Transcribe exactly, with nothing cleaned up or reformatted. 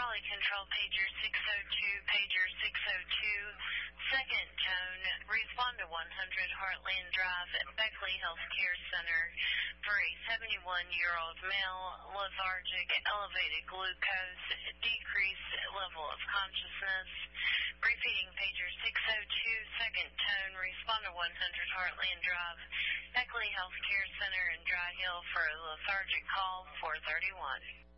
Quality Control, pager six oh two, pager six oh two, second tone, respond to one hundred Heartland Drive at Beckley Healthcare Center for a seventy-one-year-old male, lethargic, elevated glucose, decreased level of consciousness. Repeating pager six oh two, second tone, respond to one hundred Heartland Drive, Beckley Healthcare Center in Dry Hill for a lethargic call four thirty-one.